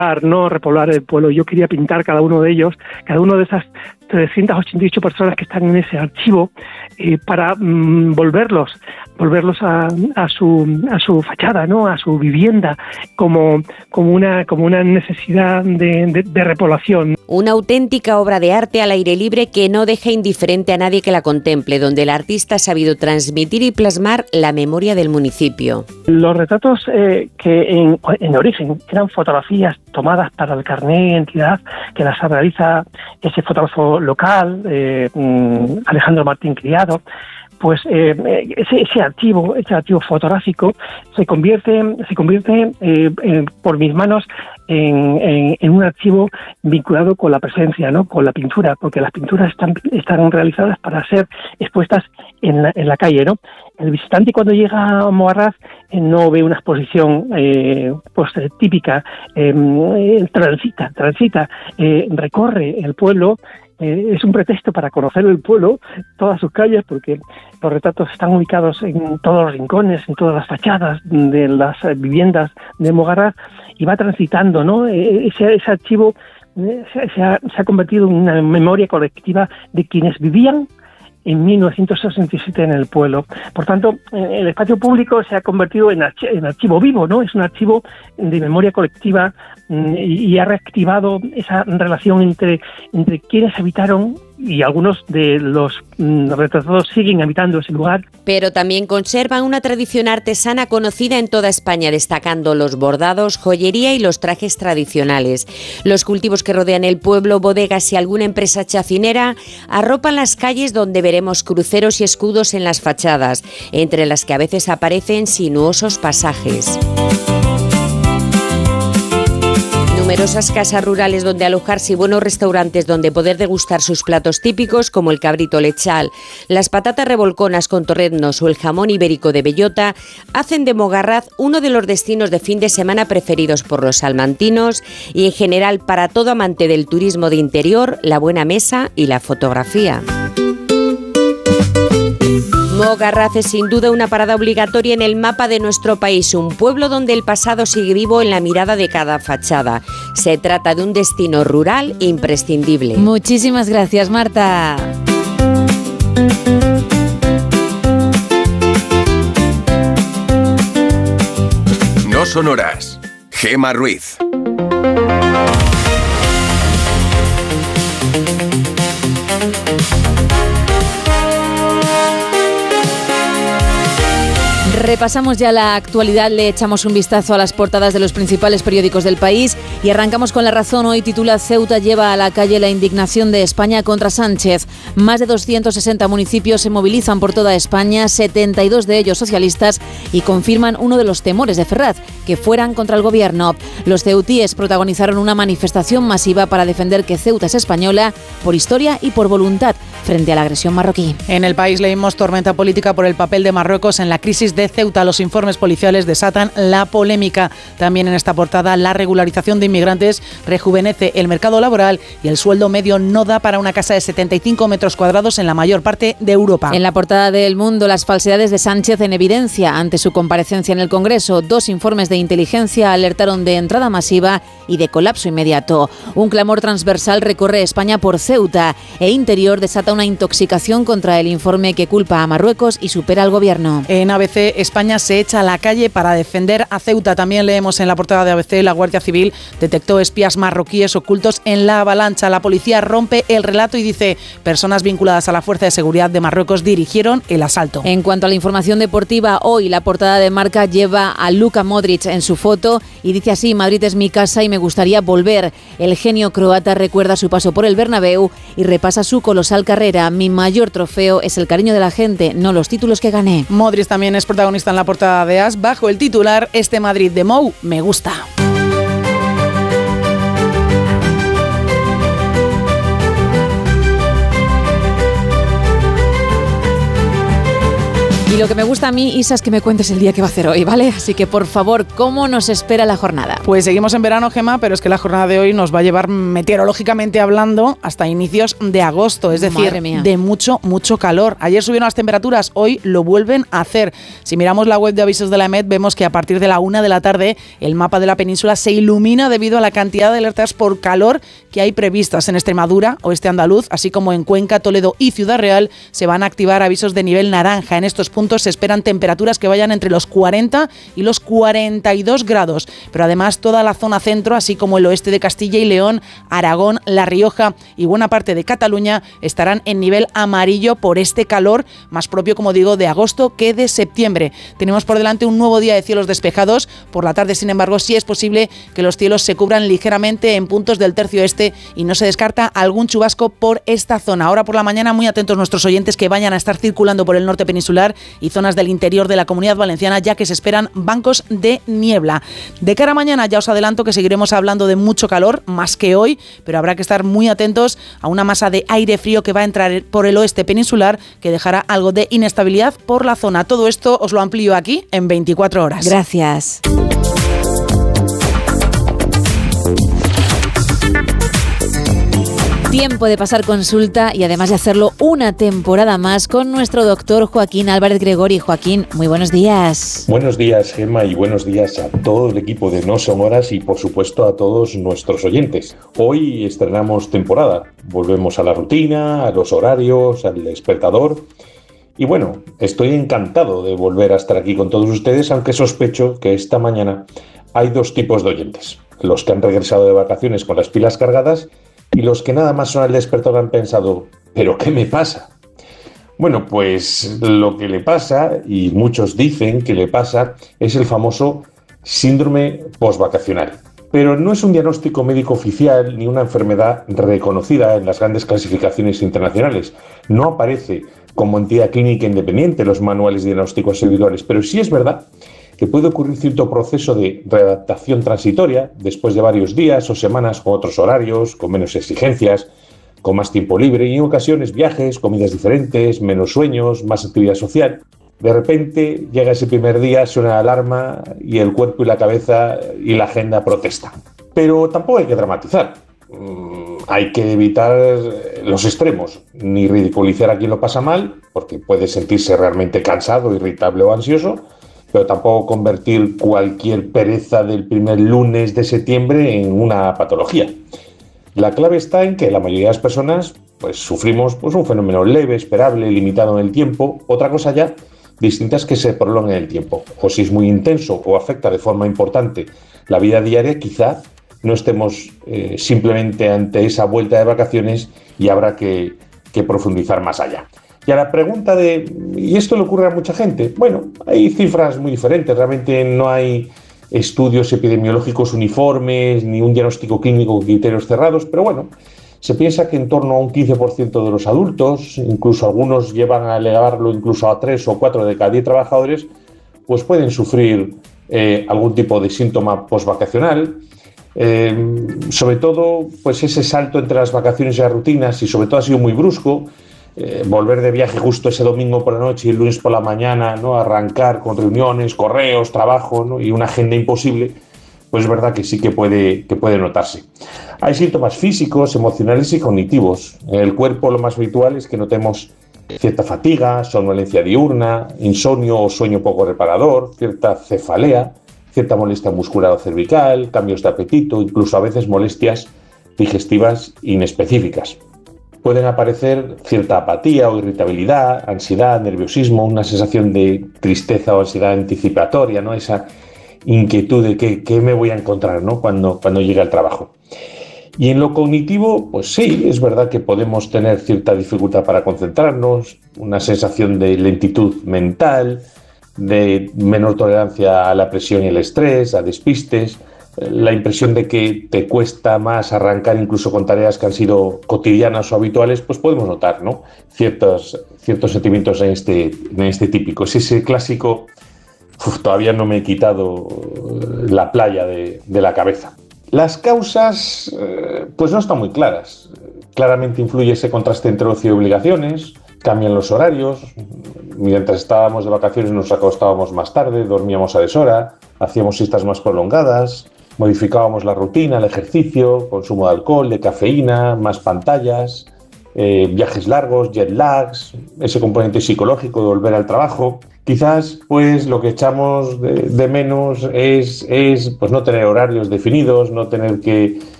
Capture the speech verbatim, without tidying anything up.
no repoblar el pueblo. Yo quería pintar cada uno de ellos, cada uno de esas trescientas ochenta y ocho personas que están en ese archivo, eh, para mm, volverlos, volverlos a, a su a su fachada, ¿no? A su vivienda, como como una como una necesidad de, de, de repoblación. Una auténtica obra de arte al aire libre que no deja indiferente a nadie que la contemple, donde el artista ha sabido transmitir y plasmar la memoria del municipio. Los retratos eh, que en, en origen eran fotografías tomadas para el carné de identidad, que las realiza ese fotógrafo local, eh, Alejandro Martín Criado, pues eh, ese, ese archivo, ese archivo fotográfico se convierte, se convierte eh, eh, por mis manos en, en, en un archivo vinculado con la presencia, ¿no? Con la pintura, porque las pinturas están, están realizadas para ser expuestas en la, en la calle, ¿no? El visitante cuando llega a Mogarraz eh, no ve una exposición eh, pues eh, típica, eh, transita, transita, eh, recorre el pueblo. Eh, es un pretexto para conocer el pueblo, todas sus calles, porque los retratos están ubicados en todos los rincones, en todas las fachadas de las viviendas de Mogarraz, y va transitando, ¿no? Eh, ese, ese archivo eh, se, se, ha, se ha convertido en una memoria colectiva de quienes vivían en mil novecientos sesenta y siete en el pueblo. Por tanto, el espacio público se ha convertido en, archi- en archivo vivo, ¿no? Es un archivo de memoria colectiva, y, y ha reactivado esa relación entre, entre quienes habitaron, y algunos de los mm, retratados siguen habitando ese lugar. Pero también conservan una tradición artesana conocida en toda España, destacando los bordados, joyería y los trajes tradicionales. Los cultivos que rodean el pueblo, bodegas y alguna empresa chacinera arropan las calles, donde veremos cruceros y escudos en las fachadas, entre las que a veces aparecen sinuosos pasajes. Numerosas casas rurales donde alojarse y buenos restaurantes donde poder degustar sus platos típicos, como el cabrito lechal, las patatas revolconas con torreznos o el jamón ibérico de bellota, hacen de Mogarraz uno de los destinos de fin de semana preferidos por los salmantinos y en general para todo amante del turismo de interior, la buena mesa y la fotografía. Mogarraz es sin duda una parada obligatoria en el mapa de nuestro país, un pueblo donde el pasado sigue vivo en la mirada de cada fachada. Se trata de un destino rural imprescindible. Muchísimas gracias, Marta. No son horas. Gema Ruiz. Repasamos ya la actualidad, le echamos un vistazo a las portadas de los principales periódicos del país y arrancamos con La Razón. Hoy titula: Ceuta lleva a la calle la indignación de España contra Sánchez. Más de doscientos sesenta municipios se movilizan por toda España, setenta y dos de ellos socialistas, y confirman uno de los temores de Ferraz, que fueran contra el gobierno. Los ceutíes protagonizaron una manifestación masiva para defender que Ceuta es española por historia y por voluntad frente a la agresión marroquí. En El País leímos: tormenta política por el papel de Marruecos en la crisis de Ceuta. Los informes policiales desatan la polémica. También en esta portada: la regularización de inmigrantes rejuvenece el mercado laboral y el sueldo medio no da para una casa de setenta y cinco metros cuadrados en la mayor parte de Europa. En la portada de El Mundo: las falsedades de Sánchez en evidencia ante su comparecencia en el Congreso. Dos informes de inteligencia alertaron de entrada masiva y de colapso inmediato. Un clamor transversal recorre España por Ceuta, e Interior desata una intoxicación contra el informe que culpa a Marruecos y supera al gobierno. En A B C: España se echa a la calle para defender a Ceuta. También leemos en la portada de A B C: la Guardia Civil detectó espías marroquíes ocultos en la avalancha. La policía rompe el relato y dice: personas vinculadas a la Fuerza de Seguridad de Marruecos dirigieron el asalto. En cuanto a la información deportiva, hoy la portada de Marca lleva a Luka Modric en su foto y dice así: Madrid es mi casa y me gustaría volver. El genio croata recuerda su paso por el Bernabéu y repasa su colosal carrera. Mi mayor trofeo es el cariño de la gente, no los títulos que gané. Modric también es protagonista en la portada de As, bajo el titular: este Madrid de Mou me gusta. Y lo que me gusta a mí, Isa, es que me cuentes el día que va a hacer hoy, ¿vale? Así que, por favor, ¿cómo nos espera la jornada? Pues seguimos en verano, Gemma, pero es que la jornada de hoy nos va a llevar, meteorológicamente hablando, hasta inicios de agosto, es decir, de mucho, mucho calor. Ayer subieron las temperaturas, hoy lo vuelven a hacer. Si miramos la web de avisos de la EMET, vemos que a partir de la una de la tarde el mapa de la península se ilumina debido a la cantidad de alertas por calor que hay previstas en Extremadura, oeste andaluz, así como en Cuenca, Toledo y Ciudad Real. Se van a activar avisos de nivel naranja. En estos puntos se esperan temperaturas que vayan entre los cuarenta y los cuarenta y dos grados, pero además toda la zona centro, así como el oeste de Castilla y León, Aragón, La Rioja y buena parte de Cataluña estarán en nivel amarillo por este calor más propio, como digo, de agosto que de septiembre. Tenemos por delante un nuevo día de cielos despejados. Por la tarde, sin embargo, sí es posible que los cielos se cubran ligeramente en puntos del tercio este y no se descarta algún chubasco por esta zona. Ahora por la mañana, muy atentos nuestros oyentes que vayan a estar circulando por el norte peninsular y zonas del interior de la Comunidad Valenciana, ya que se esperan bancos de niebla. De cara a mañana ya os adelanto que seguiremos hablando de mucho calor, más que hoy, pero habrá que estar muy atentos a una masa de aire frío que va a entrar por el oeste peninsular, que dejará algo de inestabilidad por la zona. Todo esto os lo amplío aquí en veinticuatro horas. Gracias. Tiempo de pasar consulta y además de hacerlo una temporada más con nuestro doctor Joaquín Álvarez Gregori. Joaquín, muy buenos días. Buenos días, Gemma, y buenos días a todo el equipo de No Son Horas y, por supuesto, a todos nuestros oyentes. Hoy estrenamos temporada. Volvemos a la rutina, a los horarios, al despertador. Y bueno, estoy encantado de volver a estar aquí con todos ustedes, aunque sospecho que esta mañana hay dos tipos de oyentes. Los que han regresado de vacaciones con las pilas cargadas y los que nada más son al despertar han pensado, ¿pero qué me pasa? Bueno, pues lo que le pasa, y muchos dicen que le pasa, es el famoso síndrome postvacacional. Pero no es un diagnóstico médico oficial ni una enfermedad reconocida en las grandes clasificaciones internacionales. No aparece como entidad clínica independiente en los manuales diagnósticos individuales, pero sí es verdad que puede ocurrir cierto proceso de readaptación transitoria después de varios días o semanas con otros horarios, con menos exigencias, con más tiempo libre y en ocasiones viajes, comidas diferentes, menos sueños, más actividad social. De repente llega ese primer día, suena la alarma y el cuerpo y la cabeza y la agenda protestan. Pero tampoco hay que dramatizar. Hay que evitar los extremos, ni ridiculizar a quien lo pasa mal, porque puede sentirse realmente cansado, irritable o ansioso, pero tampoco convertir cualquier pereza del primer lunes de septiembre en una patología. La clave está en que la mayoría de las personas pues, sufrimos pues, un fenómeno leve, esperable, limitado en el tiempo. Otra cosa ya distinta es que se prolongue en el tiempo. O si es muy intenso o afecta de forma importante la vida diaria, quizá no estemos eh, simplemente ante esa vuelta de vacaciones y habrá que, que profundizar más allá. Y a la pregunta de, ¿y esto le ocurre a mucha gente? Bueno, hay cifras muy diferentes, realmente no hay estudios epidemiológicos uniformes, ni un diagnóstico clínico con criterios cerrados, pero bueno, se piensa que en torno a un quince por ciento de los adultos, incluso algunos llevan a elevarlo incluso a tres o cuatro de cada diez trabajadores, pues pueden sufrir eh, algún tipo de síntoma postvacacional. Eh, sobre todo, pues ese salto entre las vacaciones y las rutinas, y sobre todo ha sido muy brusco. Eh, volver de viaje justo ese domingo por la noche y el lunes por la mañana, ¿no? Arrancar con reuniones, correos, trabajo, ¿no? Y una agenda imposible, pues es verdad que sí que puede, que puede notarse. Hay síntomas físicos, emocionales y cognitivos. En el cuerpo lo más habitual es que notemos cierta fatiga, somnolencia diurna, insomnio o sueño poco reparador, cierta cefalea, cierta molestia muscular o cervical, cambios de apetito, incluso a veces molestias digestivas inespecíficas. Pueden aparecer cierta apatía o irritabilidad, ansiedad, nerviosismo, una sensación de tristeza o ansiedad anticipatoria, ¿no? Esa inquietud de qué, qué me voy a encontrar, ¿no? cuando, cuando llegue al trabajo. Y en lo cognitivo, pues sí, es verdad que podemos tener cierta dificultad para concentrarnos, una sensación de lentitud mental, de menor tolerancia a la presión y el estrés, a despistes, la impresión de que te cuesta más arrancar incluso con tareas que han sido cotidianas o habituales, pues podemos notar, ¿no? Ciertos, ciertos sentimientos en este, en este típico. Es ese clásico, uf, todavía no me he quitado la playa de, de la cabeza. Las causas, eh, pues no están muy claras. Claramente influye ese contraste entre ocio y obligaciones, cambian los horarios, mientras estábamos de vacaciones nos acostábamos más tarde, dormíamos a deshora, hacíamos siestas más prolongadas, modificábamos la rutina, el ejercicio, consumo de alcohol, de cafeína, más pantallas, eh, viajes largos, jet lags, ese componente psicológico de volver al trabajo. Quizás pues lo que echamos de, de menos es, es pues no tener horarios definidos, no tener que